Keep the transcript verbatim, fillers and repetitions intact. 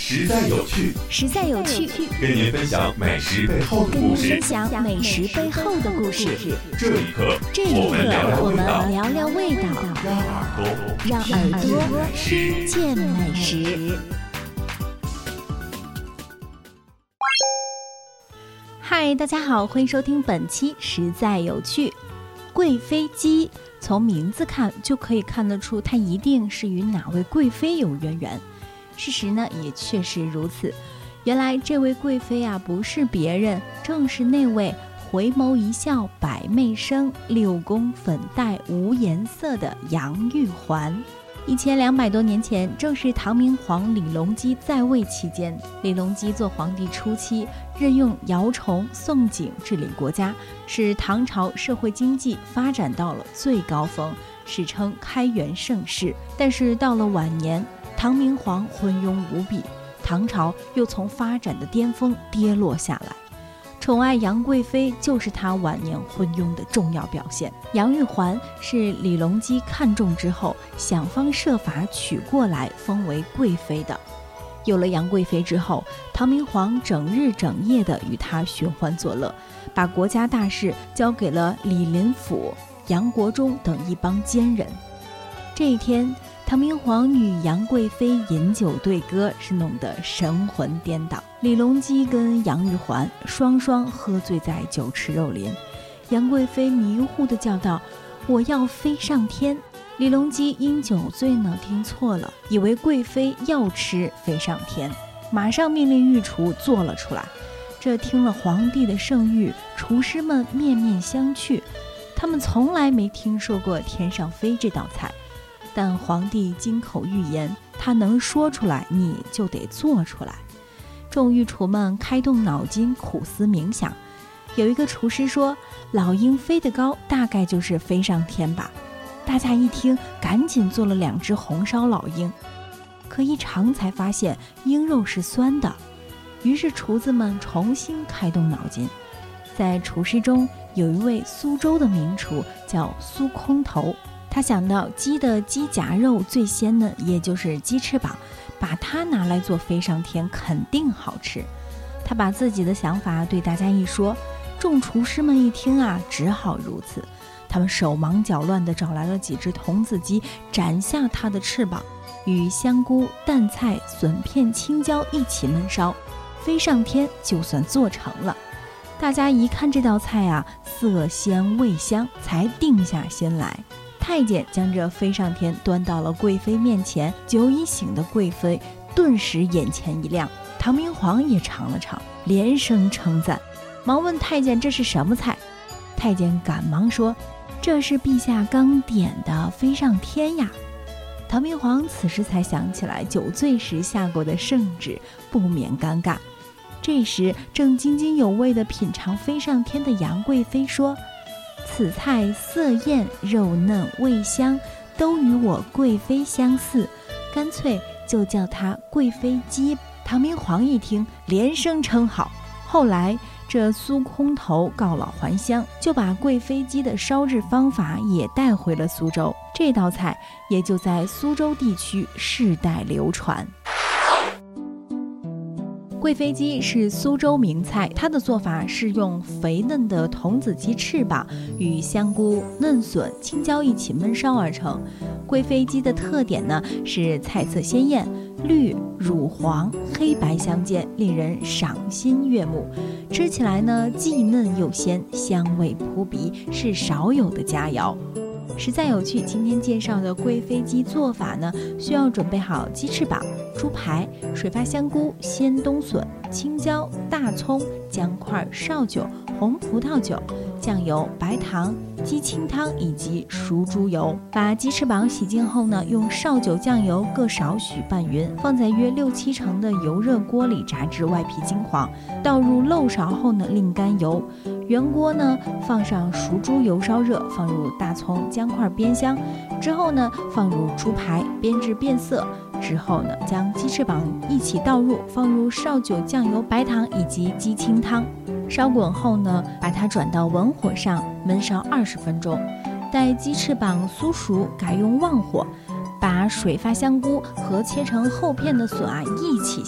实在有趣， 实在有趣， 跟您分享美食背后的跟您故事。 分享美食背后的故事。 这一刻， 这一刻， 我们聊聊我们味道， 聊聊味道， 让耳朵让耳朵听听见美食。嗨，大家好，欢迎收听本期实在有趣。贵妃鸡，从名字看就可以看得出，它一定是与哪位贵妃有渊源。事实呢，也确实如此。原来这位贵妃啊，不是别人，正是那位回眸一笑百媚生，六宫粉黛无颜色的杨玉环。一千两百多年前，正是唐明皇李隆基在位期间。李隆基做皇帝初期，任用姚崇、宋璟治理国家，使唐朝社会经济发展到了最高峰，史称开元盛世。但是到了晚年，唐明皇昏庸无比，唐朝又从发展的巅峰跌落下来。宠爱杨贵妃就是他晚年昏庸的重要表现。杨玉环是李隆基看中之后，想方设法娶过来封为贵妃的。有了杨贵妃之后，唐明皇整日整夜地与她寻欢作乐，把国家大事交给了李林甫、杨国忠等一帮奸人。这一天，唐明皇与杨贵妃饮酒对歌，是弄得神魂颠倒。李隆基跟杨玉环双双喝醉在酒池肉林，杨贵妃迷糊地叫道：“我要飞上天。”李隆基因酒醉呢，听错了，以为贵妃要吃飞上天，马上命令御厨做了出来。这听了皇帝的圣谕，厨师们面面相觑，他们从来没听说过天上飞这道菜。但皇帝金口玉言，他能说出来，你就得做出来。众御厨们开动脑筋，苦思冥想。有一个厨师说：“老鹰飞得高，大概就是飞上天吧。”大家一听，赶紧做了两只红烧老鹰。可一尝才发现鹰肉是酸的，于是厨子们重新开动脑筋。在厨师中，有一位苏州的名厨叫苏空头。他想到鸡的鸡夹肉最鲜嫩，也就是鸡翅膀，把它拿来做飞上天肯定好吃。他把自己的想法对大家一说，众厨师们一听啊，只好如此。他们手忙脚乱地找来了几只童子鸡，斩下它的翅膀，与香菇、蛋菜、笋片、青椒一起焖烧，飞上天就算做成了。大家一看这道菜啊，色鲜味香，才定下心来。太监将这飞上天端到了贵妃面前，酒已醒的贵妃顿时眼前一亮。唐明皇也尝了尝，连声称赞，忙问太监这是什么菜。太监赶忙说：“这是陛下刚点的飞上天呀。”唐明皇此时才想起来酒醉时下过的圣旨，不免尴尬。这时正津津有味地品尝飞上天的杨贵妃说：“此菜色艳肉嫩味香，都与我贵妃相似，干脆就叫它贵妃鸡。”唐明皇一听，连声称好。后来这苏空头告老还乡，就把贵妃鸡的烧制方法也带回了苏州，这道菜也就在苏州地区世代流传。贵妃鸡是苏州名菜，它的做法是用肥嫩的童子鸡翅膀与香菇、嫩笋、青椒一起焖烧而成。贵妃鸡的特点呢是菜色鲜艳，绿、乳黄、黑白相间，令人赏心悦目。吃起来呢既嫩又鲜，香味扑鼻，是少有的佳肴。实在有趣，今天介绍的贵妃鸡做法呢，需要准备好鸡翅膀、猪排、水发香菇、鲜冬笋、青椒、大葱、姜块、绍酒、红葡萄酒、酱油、白糖、鸡清汤以及熟猪油。把鸡翅膀洗净后呢，用绍酒、酱油各少许拌匀，放在约六七成的油热锅里炸至外皮金黄，倒入漏勺后呢，另干油。原锅呢放上熟猪油烧热，放入大葱、姜块煸香，之后呢放入猪排煸至变色，之后呢将鸡翅膀一起倒入，放入绍酒、酱油、白糖以及鸡清汤，烧滚后呢把它转到文火上焖烧二十分钟，待鸡翅膀酥熟，改用旺火，把水发香菇和切成厚片的笋啊一起